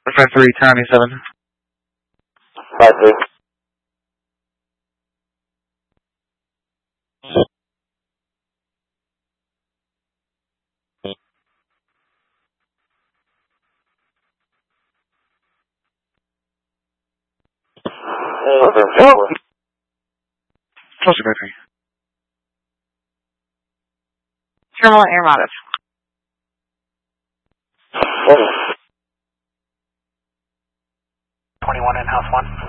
53, 1097. 53. Close to 53. Terminal Air Modif. 21 in house 1.